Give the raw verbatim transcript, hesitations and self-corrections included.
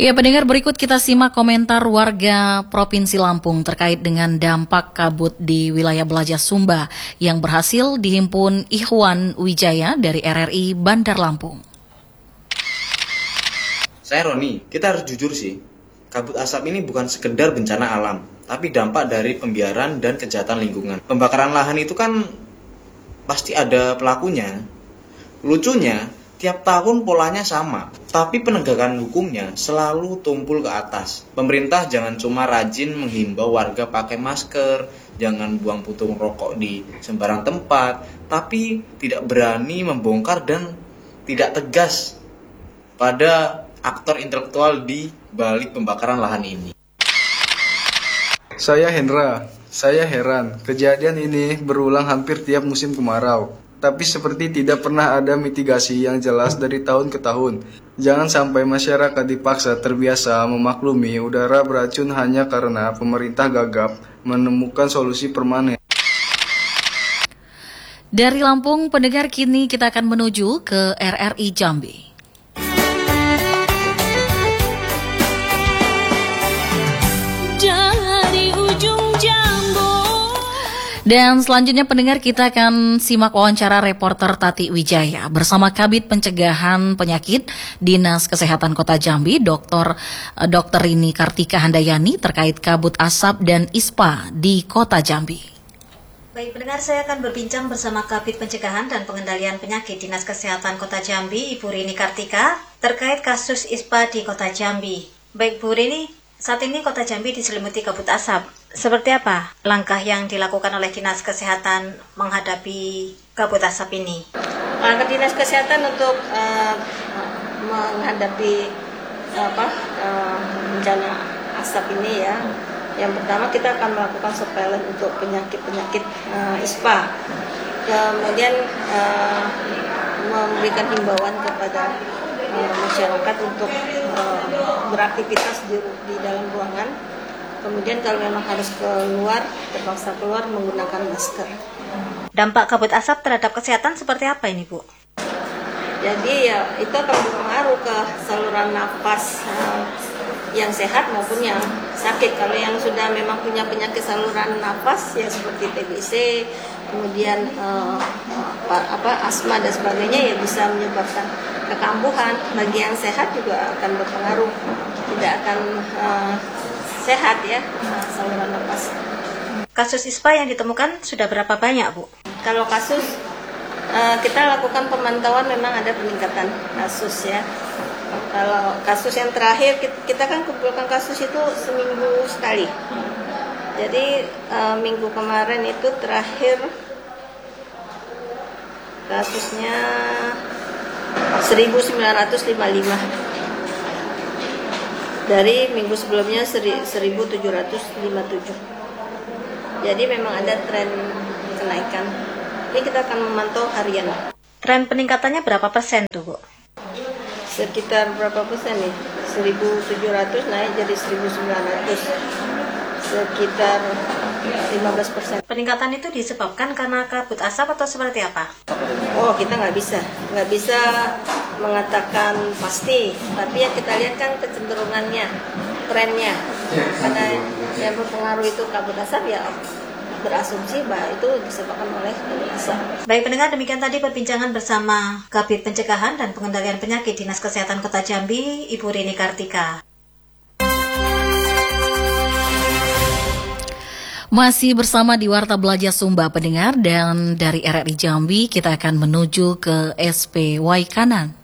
Ya, pendengar, berikut kita simak komentar warga Provinsi Lampung terkait dengan dampak kabut di wilayah Belajar Sumba yang berhasil dihimpun Ikhwan Wijaya dari R R I Bandar Lampung. Saya Roni, kita harus jujur sih, kabut asap ini bukan sekedar bencana alam, tapi dampak dari pembiaran dan kejahatan lingkungan. Pembakaran lahan itu kan pasti ada pelakunya. Lucunya, tiap tahun polanya sama, tapi penegakan hukumnya selalu tumpul ke atas. Pemerintah jangan cuma rajin menghimbau warga pakai masker, jangan buang puntung rokok di sembarang tempat, tapi tidak berani membongkar dan tidak tegas pada aktor intelektual di balik pembakaran lahan ini. Saya Hendra, saya heran, kejadian ini berulang hampir tiap musim kemarau. Tapi seperti tidak pernah ada mitigasi yang jelas dari tahun ke tahun. Jangan sampai masyarakat dipaksa terbiasa memaklumi udara beracun hanya karena pemerintah gagap menemukan solusi permanen. Dari Lampung, pendengar, kini kita akan menuju ke R R I Jambi. Dan selanjutnya, pendengar, kita akan simak wawancara reporter Tati Wijaya bersama Kabid Pencegahan Penyakit Dinas Kesehatan Kota Jambi, Doktor Dokter Rini Kartika Handayani, terkait kabut asap dan ispa di Kota Jambi. Baik pendengar, saya akan berbincang bersama Kabid Pencegahan dan Pengendalian Penyakit Dinas Kesehatan Kota Jambi, Ibu Rini Kartika, terkait kasus ispa di Kota Jambi. Baik Bu Rini, saat ini Kota Jambi diselimuti kabut asap. Seperti apa langkah yang dilakukan oleh Dinas Kesehatan menghadapi kabut asap ini? Langkah Dinas Kesehatan untuk uh, menghadapi apa uh, bencana asap ini ya. Yang pertama, kita akan melakukan surveillance untuk penyakit-penyakit uh, ispa. Kemudian uh, memberikan himbauan kepada uh, masyarakat untuk uh, beraktivitas di, di dalam ruangan. Kemudian kalau memang harus keluar, terpaksa keluar menggunakan masker. Dampak kabut asap terhadap kesehatan seperti apa ini, Bu? Jadi ya itu akan berpengaruh ke saluran nafas uh, yang sehat maupun yang sakit. Kalau yang sudah memang punya penyakit saluran nafas ya seperti T B C, kemudian uh, apa, apa asma dan sebagainya, ya bisa menyebabkan kekambuhan. Bagi yang sehat juga akan berpengaruh, tidak akan uh, sehat ya saluran nafas. Kasus ispa yang ditemukan sudah berapa banyak, Bu? Kalau kasus kita lakukan pemantauan, memang ada peningkatan kasus ya. Kalau kasus yang terakhir, kita kan kumpulkan kasus itu seminggu sekali. Jadi minggu kemarin itu terakhir kasusnya seribu sembilan ratus lima puluh lima. Dari minggu sebelumnya seribu tujuh ratus lima puluh tujuh. Jadi memang ada tren kenaikan. Ini kita akan memantau harian. Tren peningkatannya berapa persen tuh, Bu? Sekitar berapa persen nih? seribu tujuh ratus naik jadi seribu sembilan ratus. Sekitar lima belas persen. Peningkatan itu disebabkan karena kabut asap atau seperti apa? Oh, kita nggak bisa. Nggak bisa mengatakan pasti, tapi yang kita lihat kan kecenderungannya, trennya. Karena yang berpengaruh itu kabut asap, ya berasumsi bahwa itu disebabkan oleh kabut asap. Baik pendengar, demikian tadi perbincangan bersama Kabid Pencegahan dan Pengendalian Penyakit Dinas Kesehatan Kota Jambi, Ibu Rini Kartika. Masih bersama di Warta Belajar Sumba, pendengar, dan dari R R I Jambi kita akan menuju ke S P Waikanan.